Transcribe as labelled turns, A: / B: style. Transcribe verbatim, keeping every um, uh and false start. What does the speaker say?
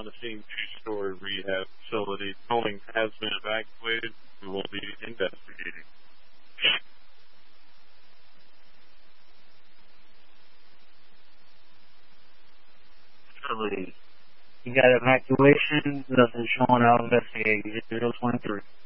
A: on the scene two-story rehab facility. Building has been evacuated. We will be investigating.
B: You got evacuation, nothing showing, I'll investigate. zero twenty-three.